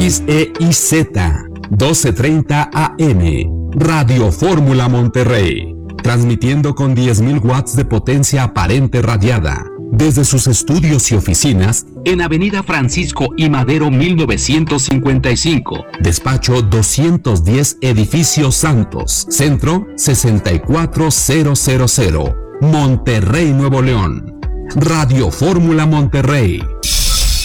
XEIZ 1230 AM, Radio Fórmula Monterrey, transmitiendo con 10.000 watts de potencia aparente radiada, desde sus estudios y oficinas en Avenida Francisco I. Madero 1955, despacho 210, Edificio Santos, Centro 64000, Monterrey, Nuevo León. Radio Fórmula Monterrey.